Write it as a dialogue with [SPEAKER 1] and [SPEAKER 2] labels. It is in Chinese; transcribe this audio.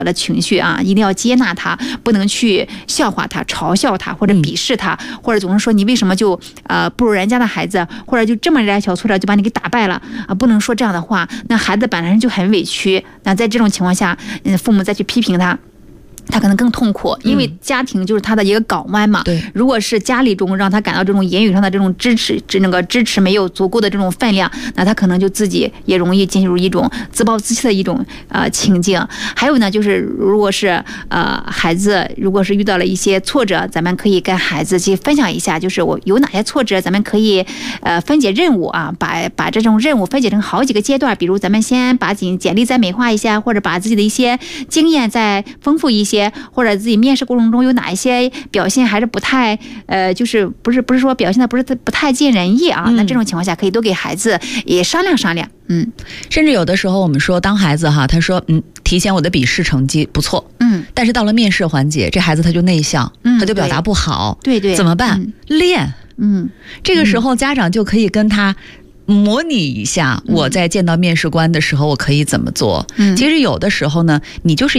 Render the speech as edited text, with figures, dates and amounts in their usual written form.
[SPEAKER 1] 的情绪啊，一定要接纳他，不能去笑话他、嘲笑他或者鄙视他，或者总是说你为什么就不如人家的孩子，或者就这么一点小挫折就把你给打败了啊，不能说这样的话。那孩子本来就很委屈，那在这种情况下，父母再去批评他。他可能更痛苦，因为家庭就是他的一个港湾嘛。
[SPEAKER 2] 对，
[SPEAKER 1] 如果是家里中让他感到这种言语上的这种支持没有足够的这种分量，那他可能就自己也容易进入一种自暴自弃的一种情境。还有呢，就是如果是孩子如果是遇到了一些挫折，咱们可以跟孩子去分享一下，就是我有哪些挫折，咱们可以分解任务啊，把这种任务分解成好几个阶段，比如咱们先把简历再美化一下，或者把自己的一些经验再丰富一些。或者自己面试过程中有哪一些表现还是不太就是不是说表现的不太尽人意啊，那这种情况下可以多给孩子也商量商量。
[SPEAKER 2] 甚至有的时候我们说当孩子哈，他说提前我的笔试成绩不错，但是到了面试环节，这孩子他就内向，他就表达不好，
[SPEAKER 1] 对，
[SPEAKER 2] 怎么办？练，这个时候家长就可以跟他模拟一下，我在见到面试官的时候我可以怎么做。其实有的时候呢，你就是